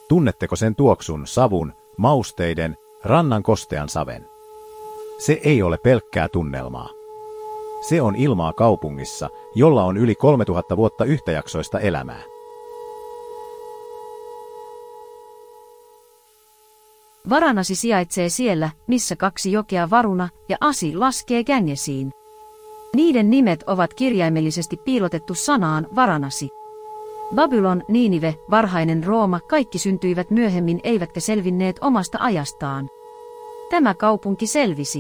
Tunnetteko sen tuoksun, savun, mausteiden, rannan kostean saven? Se ei ole pelkkää tunnelmaa. Se on ilmaa kaupungissa, jolla on yli 3000 vuotta yhtäjaksoista elämää. Varanasi sijaitsee siellä, missä 2 jokea Varuna ja Asi laskee Gängesiin. Niiden nimet ovat kirjaimellisesti piilotettu sanaan Varanasi. Babylon, Niinive, varhainen Rooma, kaikki syntyivät myöhemmin eivätkä selvinneet omasta ajastaan. Tämä kaupunki selvisi.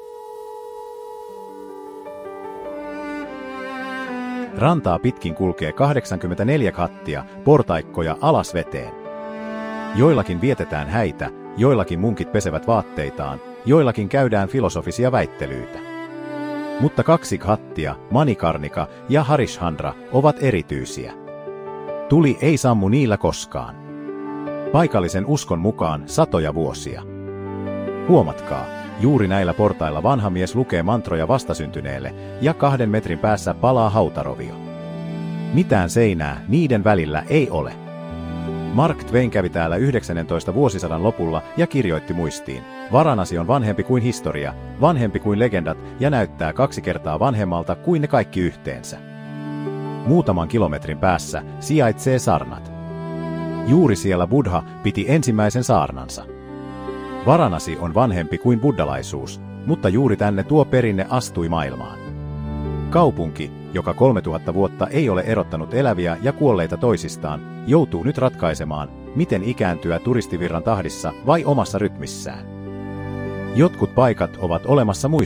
Rantaa pitkin kulkee 84 kattia, portaikkoja alas veteen. Joillakin vietetään häitä, joillakin munkit pesevät vaatteitaan, joillakin käydään filosofisia väittelyitä. Mutta 2 hattia, Manikarnika ja Harishchandra, ovat erityisiä. Tuli ei sammu niillä koskaan. Paikallisen uskon mukaan satoja vuosia. Huomatkaa, juuri näillä portailla vanha mies lukee mantroja vastasyntyneelle ja 2 metrin päässä palaa hautarovio. Mitään seinää niiden välillä ei ole. Mark Twain kävi täällä 19. vuosisadan lopulla ja kirjoitti muistiin: Varanasi on vanhempi kuin historia, vanhempi kuin legendat ja näyttää 2 kertaa vanhemmalta kuin ne kaikki yhteensä. Muutaman kilometrin päässä sijaitsee Sarnat. Juuri siellä Buddha piti ensimmäisen saarnansa. Varanasi on vanhempi kuin buddhalaisuus, mutta juuri tänne tuo perinne astui maailmaan. Kaupunki, joka 3000 vuotta ei ole erottanut eläviä ja kuolleita toisistaan, joutuu nyt ratkaisemaan, miten ikääntyä turistivirran tahdissa vai omassa rytmissään. Jotkut paikat ovat olemassa muistoina.